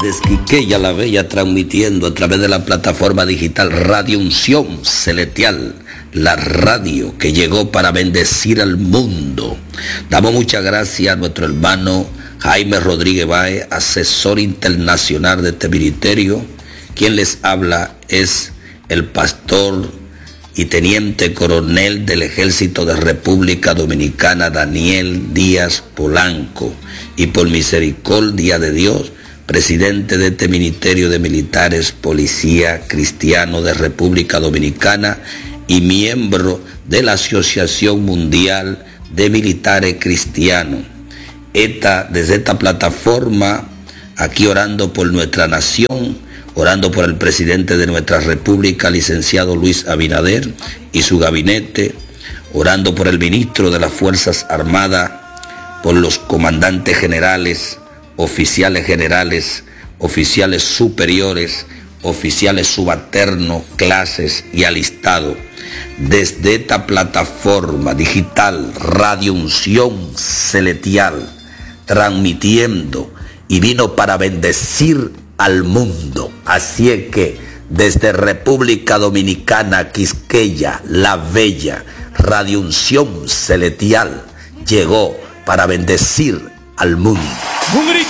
Desde Quisqueya la Bella, transmitiendo a través de la plataforma digital Radio Unción Celestial, la radio que llegó para bendecir al mundo. Damos muchas gracias a nuestro hermano Jaime Rodríguez Báez, asesor internacional de este ministerio. Quien les habla es el pastor y teniente coronel del Ejército de República Dominicana, Daniel Díaz Polanco, y por misericordia de Dios, presidente de este Ministerio de Militares, Policía Cristiano de República Dominicana y miembro de la Asociación Mundial de Militares Cristianos. Desde esta plataforma, aquí orando por nuestra nación, orando por el presidente de nuestra república, licenciado Luis Abinader, y su gabinete, orando por el ministro de las Fuerzas Armadas, por los comandantes generales, oficiales superiores, oficiales subalternos, clases y alistados. Desde esta plataforma digital, Radio Unción Celestial, transmitiendo, y vino para bendecir al mundo. Así es que desde República Dominicana, Quisqueya, la Bella, Radio Unción Celestial llegó para bendecir al mundo.